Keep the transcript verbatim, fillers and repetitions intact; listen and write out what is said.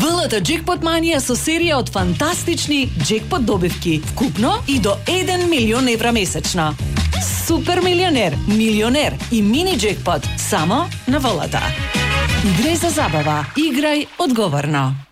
ВЛТ Джекпот Манија со серија од фантастични джекпот добивки, вкупно и до еден милион евра месечно. Супер милионер, милионер и мини джекпот само на ВЛТ. Играј за забава, играј одговорно.